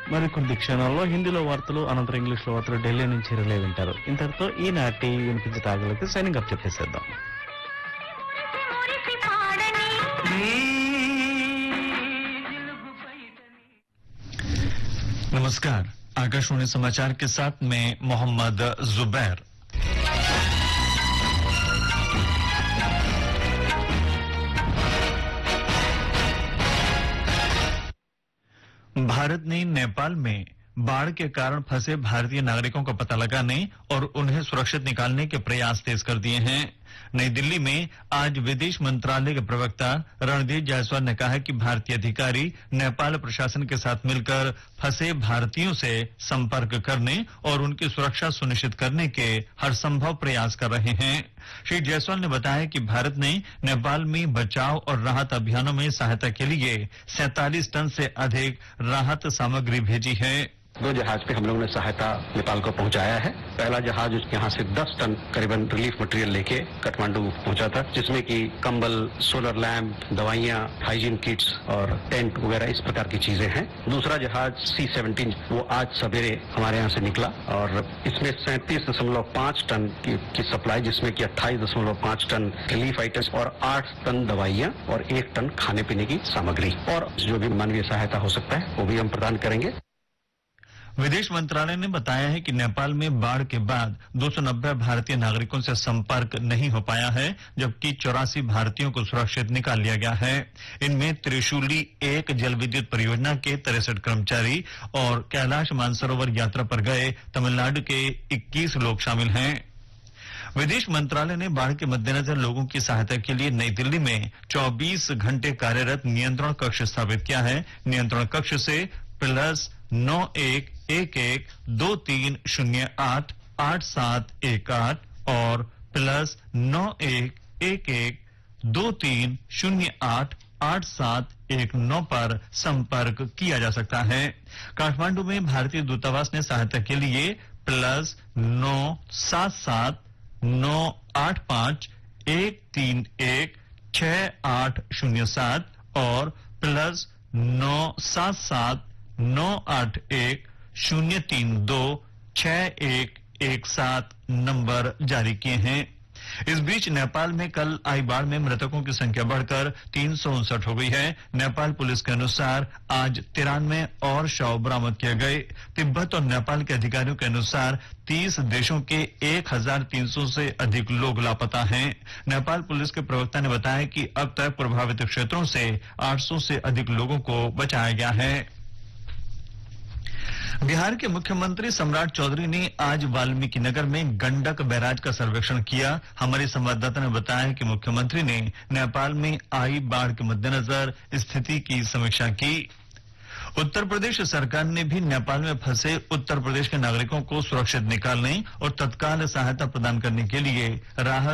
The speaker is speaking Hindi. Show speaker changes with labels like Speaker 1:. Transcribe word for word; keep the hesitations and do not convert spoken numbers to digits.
Speaker 1: మరికొద్ది క్షణాల్లో హిందీలో వార్తలు అనంతరం ఇంగ్లీష్లో వార్తలు ఢిల్లీ నుంచి రిలే వింటారు. ఇంతటితో ఈనాటి వినిపించే తాగులకి సైనింగ్ అప్ చెప్పేసేద్దాం.
Speaker 2: नमस्कार, आकाशवाणी समाचार के साथ मैं मोहम्मद जुबैर। भारत ने नेपाल में बाढ़ के कारण फंसे भारतीय नागरिकों का पता लगाने और उन्हें सुरक्षित निकालने के प्रयास तेज कर दिए हैं। नई दिल्ली में आज विदेश मंत्रालय के प्रवक्ता रणदीप जायसवाल ने कहा कि भारतीय अधिकारी नेपाल प्रशासन के साथ मिलकर फंसे भारतीयों से संपर्क करने और उनकी सुरक्षा सुनिश्चित करने के हर संभव प्रयास कर रहे हैं। श्री जायसवाल ने बताया कि भारत ने नेपाल में बचाव और राहत अभियानों में सहायता के लिए सैंतालीस टन से अधिक राहत सामग्री भेजी है।
Speaker 3: दो जहाज पे हम लोगों ने सहायता नेपाल को पहुंचाया है। पहला जहाज यहाँ से दस टन करीबन रिलीफ मटेरियल लेके काठमांडू पहुंचा था, जिसमें कि कंबल, सोलर लैंप, दवाइयाँ, हाइजीन किट्स और टेंट वगैरह इस प्रकार की चीजें हैं। दूसरा जहाज सी सेवनटीन वो आज सवेरे हमारे यहाँ से निकला और इसमें सैंतीस दशमलव पांच टन की, की सप्लाई, जिसमें कि अट्ठाईस दशमलव पांच टन रिलीफ आइटम्स और आठ टन दवाइयाँ और एक टन खाने पीने की सामग्री और जो भी मानवीय सहायता हो सकता है वो भी हम प्रदान करेंगे।
Speaker 2: विदेश मंत्रालय ने बताया है कि नेपाल में बाढ़ के बाद दो सौ नब्बे भारतीय नागरिकों से संपर्क नहीं हो पाया है, जबकि चौरासी भारतीयों को सुरक्षित निकाल लिया गया है। इनमें त्रिशूली एक जल विद्युत परियोजना के तिरसठ कर्मचारी और कैलाश मानसरोवर यात्रा पर गए तमिलनाडु के इक्कीस लोग शामिल हैं। विदेश मंत्रालय ने बाढ़ के मद्देनजर लोगों की सहायता के लिए नई दिल्ली में चौबीस घंटे कार्यरत नियंत्रण कक्ष स्थापित किया है। नियंत्रण कक्ष से प्लस नौ एक एक एक दो तीन शून्य आठ आठ सात एक आठ और प्लस नौ एक एक एक दो तीन शून्य आठ आठ सात एक नौ पर संपर्क किया जा सकता है। काठमांडू में भारतीय दूतावास ने सहायता के लिए प्लस नौ सात सात नौ आठ पांच एक तीन एक छह आठ शून्य सात और प्लस नौ सात सात नौ आठ एक शून्य तीन दो छह एक एक सात नंबर जारी किए हैं। इस बीच नेपाल में कल आई बाढ़ में मृतकों की संख्या बढ़कर तीन सौ उनसठ हो गई है। नेपाल पुलिस के अनुसार आज तिरानवे और शव बरामद किए गए। तिब्बत और नेपाल के अधिकारियों के अनुसार तीस देशों के एक हजार तीन सौ से अधिक लोग लापता हैं। नेपाल पुलिस के प्रवक्ता ने बताया कि अब तक प्रभावित क्षेत्रों से आठ सौ से अधिक लोगों को बचाया गया है। बिहार के मुख्यमंत्री सम्राट चौधरी ने आज वाल्मीकि नगर में गंडक बैराज का सर्वेक्षण किया। हमारे संवाददाता ने बताया कि मुख्यमंत्री ने नेपाल में आई बाढ़ के मद्देनजर स्थिति की समीक्षा की। उत्तर प्रदेश सरकार ने भी नेपाल में फंसे उत्तर प्रदेश के नागरिकों को सुरक्षित निकालने और तत्काल सहायता प्रदान करने के लिए राहत